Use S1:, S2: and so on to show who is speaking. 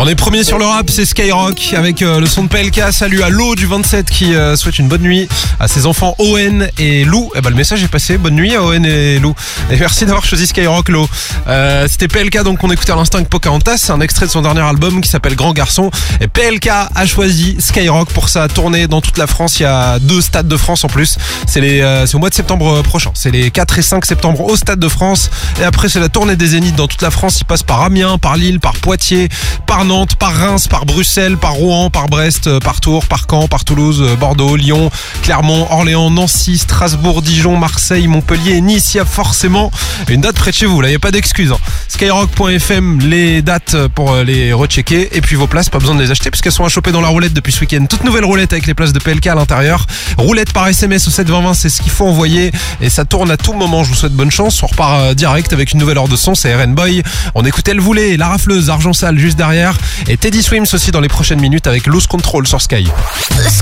S1: On est premier sur le rap, c'est Skyrock avec le son de PLK. Salut à Lo du 27 qui souhaite une bonne nuit à ses enfants Owen et Lou. Et le message est passé, bonne nuit à Owen et Lou. Et merci d'avoir choisi Skyrock, Lo. C'était PLK donc qu'on écoutait à l'instant avec Pocahontas. C'est un extrait de son dernier album qui s'appelle Grand Garçon. Et PLK a choisi Skyrock pour sa tournée dans toute la France. Il y a 2 stades de France en plus. C'est au mois de septembre prochain. C'est les 4 et 5 septembre au Stade de France. Et après c'est la tournée des Zéniths dans toute la France. Il passe par Amiens, par Lille, par Poitiers, par Nantes, par Reims, par Bruxelles, par Rouen, par Brest, par Tours, par Caen, par Toulouse, Bordeaux, Lyon, Clermont, Orléans, Nancy, Strasbourg, Dijon, Marseille, Montpellier et Nice. Il y a forcément une date près de chez vous. Là, il n'y a pas d'excuse. Skyrock.fm, les dates pour les rechecker. Et puis vos places, pas besoin de les acheter puisqu'elles sont à choper dans la roulette depuis ce week-end. Toute nouvelle roulette avec les places de PLK à l'intérieur. Roulette par SMS au 72020, c'est ce qu'il faut envoyer. Et ça tourne à tout moment. Je vous souhaite bonne chance. On repart direct avec une nouvelle heure de son. C'est RN Boy. On écoute Elle Voulait, La Rafleuse, Argent Sale juste derrière. Et Teddy Swims aussi dans les prochaines minutes avec Lose Control sur Sky.